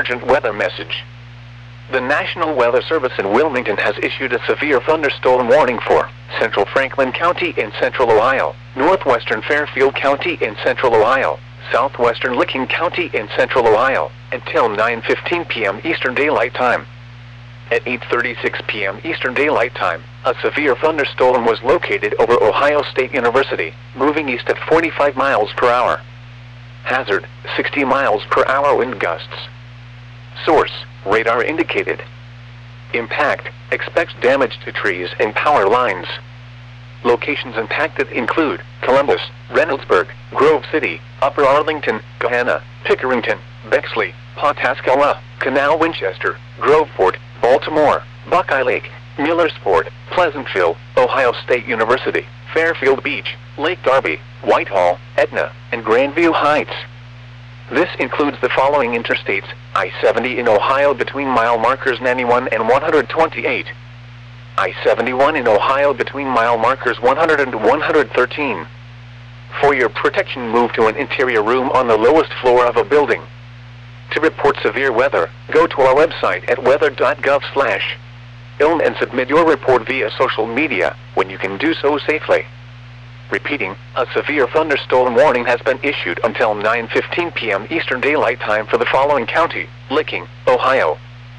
urgent weather message. The National Weather Service in Wilmington has issued a severe thunderstorm warning for central Franklin County in central Ohio, northwestern Fairfield County in central Ohio, southwestern Licking County in central Ohio, until 9:15 p.m. Eastern Daylight Time. At 8:36 p.m. Eastern Daylight Time, a severe thunderstorm was located over Ohio State University, moving east at 45 miles per hour. Hazard, 60 miles per hour wind gusts. Source, radar indicated. Impact, expects damage to trees and power lines. Locations impacted include Columbus, Reynoldsburg, Grove City, Upper Arlington, Gahanna, Pickerington, Bexley, Pawtascala, Canal Winchester, Groveport, Baltimore, Buckeye Lake, Millersport, Pleasantville, Ohio State University, Fairfield Beach, Lake Darby, Whitehall, Etna, and Grandview Heights. This includes the following interstates: I-70 in Ohio between mile markers 91 and 128. I-71 in Ohio between mile markers 100 and 113. For your protection, move to an interior room on the lowest floor of a building. To report severe weather, go to our website at weather.gov/ilm and submit your report via social media, when you can do so safely. Repeating, a severe thunderstorm warning has been issued until 9:15 p.m. Eastern Daylight Time for the following county: Licking, Ohio.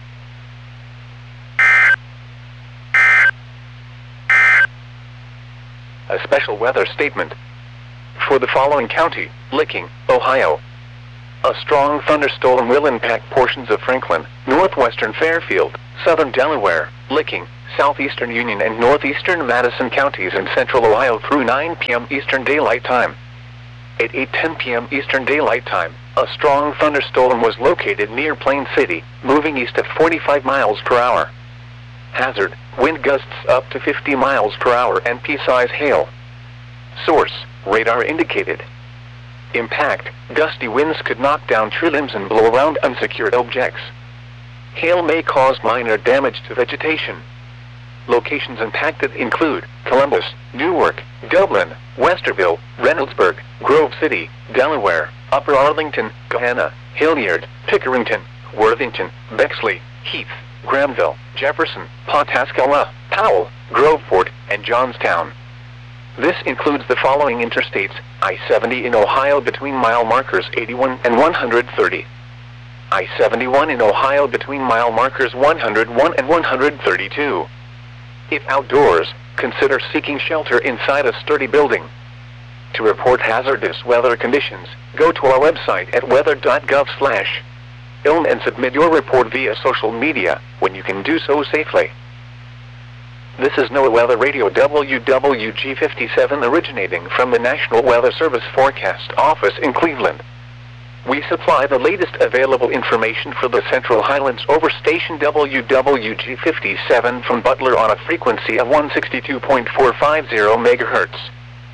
A special weather statement. For the following county: Licking, Ohio. A strong thunderstorm will impact portions of Franklin, northwestern Fairfield, southern Delaware, Licking, southeastern Union and northeastern Madison counties in central Ohio through 9 p.m. Eastern Daylight Time. At 8:10 p.m. Eastern Daylight Time, a strong thunderstorm was located near Plain City, moving east at 45 miles per hour. Hazard, wind gusts up to 50 miles per hour and pea-size hail. Source, radar indicated. Impact, gusty winds could knock down tree limbs and blow around unsecured objects. Hail may cause minor damage to vegetation. Locations impacted include Columbus, Newark, Dublin, Westerville, Reynoldsburg, Grove City, Delaware, Upper Arlington, Gahanna, Hilliard, Pickerington, Worthington, Bexley, Heath, Granville, Jefferson, Pawtascala, Powell, Groveport, and Johnstown. This includes the following interstates: I-70 in Ohio between mile markers 81 and 130. I-71 in Ohio between mile markers 101 and 132. If outdoors, consider seeking shelter inside a sturdy building. To report hazardous weather conditions, go to our website at weather.gov/ilm and submit your report via social media, when you can do so safely. This is NOAA Weather Radio WWG57 originating from the National Weather Service Forecast Office in Cleveland. We supply the latest available information for the Central Highlands over station WWG57 from Butler on a frequency of 162.450 MHz.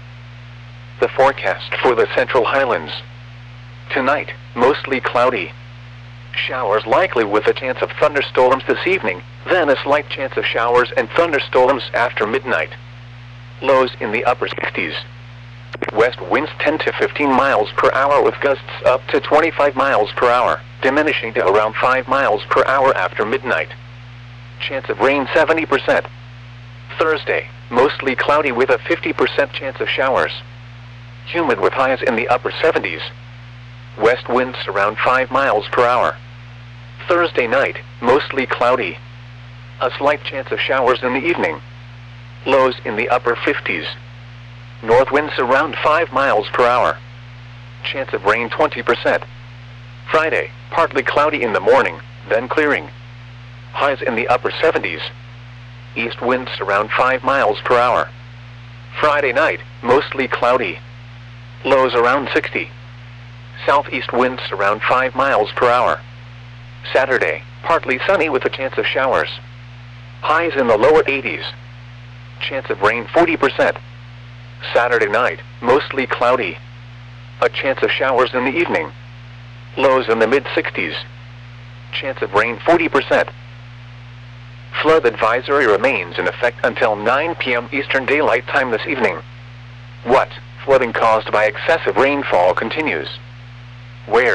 The forecast for the Central Highlands. Tonight, mostly cloudy. Showers likely with a chance of thunderstorms this evening, then a slight chance of showers and thunderstorms after midnight. Lows in the upper 60s. West winds 10 to 15 miles per hour with gusts up to 25 miles per hour, diminishing to around 5 miles per hour after midnight. Chance of rain 70%. Thursday, mostly cloudy with a 50% chance of showers. Humid with highs in the upper 70s. West winds around 5 miles per hour. Thursday night, mostly cloudy. A slight chance of showers in the evening. Lows in the upper 50s. North winds around 5 miles per hour. Chance of rain 20%. Friday, partly cloudy in the morning, then clearing. Highs in the upper 70s. East winds around 5 miles per hour. Friday night, mostly cloudy. Lows around 60. Southeast winds around 5 miles per hour. Saturday, partly sunny with a chance of showers. Highs in the lower 80s. Chance of rain 40%. Saturday night, mostly cloudy. A chance of showers in the evening. Lows in the mid-60s. Chance of rain 40%. Flood advisory remains in effect until 9 p.m. Eastern Daylight Time this evening. What? Flooding caused by excessive rainfall continues. Where?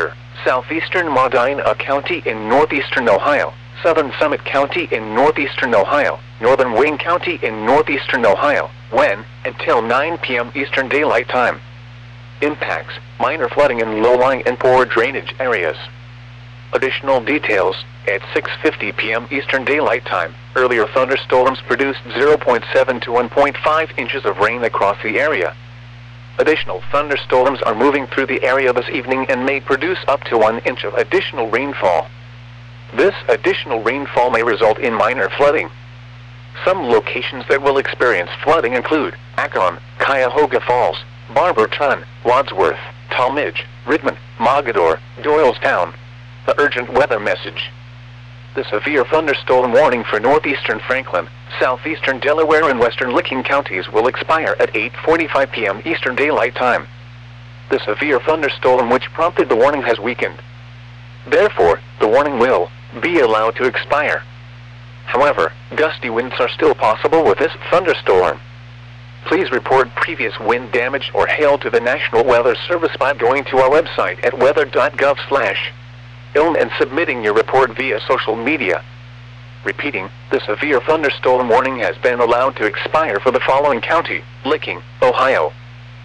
southeastern Medina County in northeastern Ohio, southern Summit County in northeastern Ohio, northern Wayne County in northeastern Ohio, when, until 9 p.m. Eastern Daylight Time. Impacts, minor flooding in low-lying and poor drainage areas. Additional details, at 6:50 p.m. Eastern Daylight Time, earlier thunderstorms produced 0.7 to 1.5 inches of rain across the area. Additional thunderstorms are moving through the area this evening and may produce up to 1 inch of additional rainfall. This additional rainfall may result in minor flooding. Some locations that will experience flooding include Akron, Cuyahoga Falls, Barberton, Wadsworth, Talmadge, Redmond, Mogadore, Doylestown. The urgent weather message. The severe thunderstorm warning for northeastern Franklin, southeastern Delaware and western Licking counties will expire at 8:45 p.m. Eastern Daylight Time. The severe thunderstorm which prompted the warning has weakened. Therefore, the warning will be allowed to expire. However, gusty winds are still possible with this thunderstorm. Please report previous wind damage or hail to the National Weather Service by going to our website at weather.gov/ILN and submitting your report via social media. Repeating, the severe thunderstorm warning has been allowed to expire for the following county: Licking, Ohio.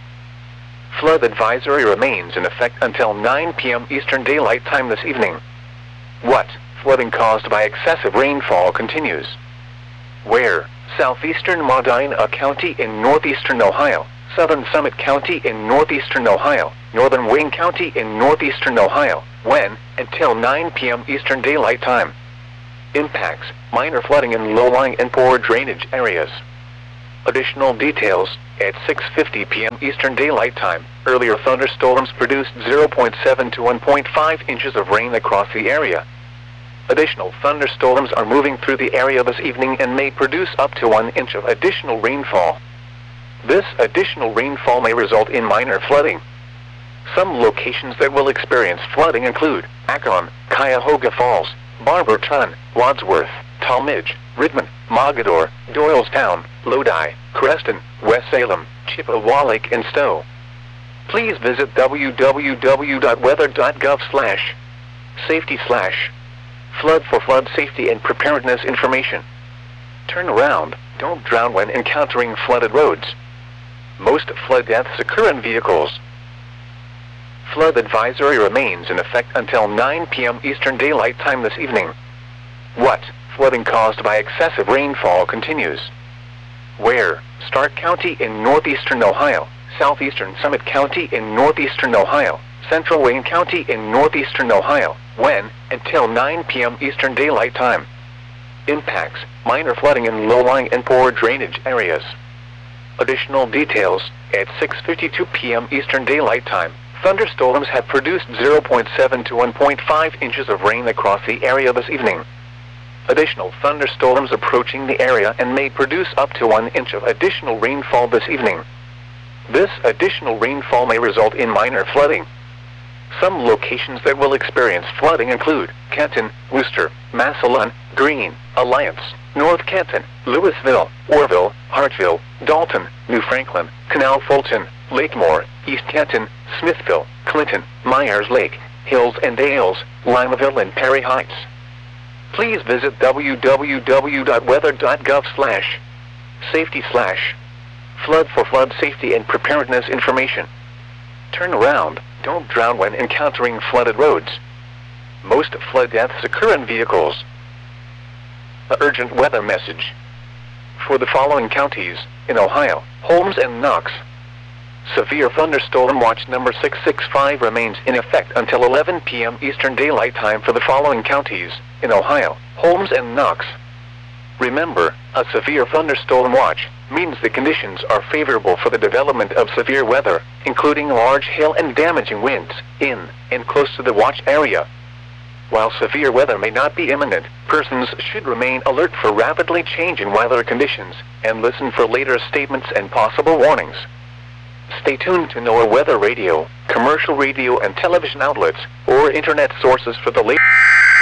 Flood advisory remains in effect until 9 p.m. Eastern Daylight Time this evening. What? Flooding caused by excessive rainfall continues. Where? Southeastern Medina County in northeastern Ohio, southern Summit County in northeastern Ohio, northern Wayne County in northeastern Ohio, when, until 9 p.m. Eastern Daylight Time. Impacts, minor flooding in low-lying and poor drainage areas. Additional details, at 6:50 p.m. Eastern Daylight Time, earlier thunderstorms produced 0.7 to 1.5 inches of rain across the area. Additional thunderstorms are moving through the area this evening and may produce up to 1 inch of additional rainfall. This additional rainfall may result in minor flooding. Some locations that will experience flooding include Akron, Cuyahoga Falls, Barberton, Wadsworth, Talmadge, Redmond, Mogadore, Doylestown, Lodi, Creston, West Salem, Chippewa Lake and Stowe. Please visit www.weather.gov/safety/flood for flood safety and preparedness information. Turn around, don't drown when encountering flooded roads. Most flood deaths occur in vehicles. Flood advisory remains in effect until 9 p.m. Eastern Daylight Time this evening. What? Flooding caused by excessive rainfall continues. Where? Stark County in northeastern Ohio, southeastern Summit County in northeastern Ohio, central Wayne County in northeastern Ohio, when, until 9 p.m. Eastern Daylight Time. Impacts, minor flooding in low-lying and poor drainage areas. Additional details, at 6:52 p.m. Eastern Daylight Time, thunderstorms have produced 0.7 to 1.5 inches of rain across the area this evening. Additional thunderstorms approaching the area and may produce up to 1 inch of additional rainfall this evening. This additional rainfall may result in minor flooding. Some locations that will experience flooding include Canton, Worcester, Massillon, Greene, Alliance, North Canton, Louisville, Orville, Hartville, Dalton, New Franklin, Canal Fulton, Lakemore, East Canton, Smithville, Clinton, Myers Lake, Hills and Dales, Limaville and Perry Heights. Please visit www.weather.gov/safety/flood for flood safety and preparedness information. Turn around, don't drown when encountering flooded roads. Most flood deaths occur in vehicles. The urgent weather message. For the following counties, in Ohio, Holmes and Knox. Severe thunderstorm watch number 665 remains in effect until 11 p.m. Eastern Daylight Time for the following counties, in Ohio, Holmes and Knox. Remember, a severe thunderstorm watch means the conditions are favorable for the development of severe weather, including large hail and damaging winds, in and close to the watch area. While severe weather may not be imminent, persons should remain alert for rapidly changing weather conditions and listen for later statements and possible warnings. Stay tuned to NOAA Weather Radio, commercial radio and television outlets, or internet sources for the latest.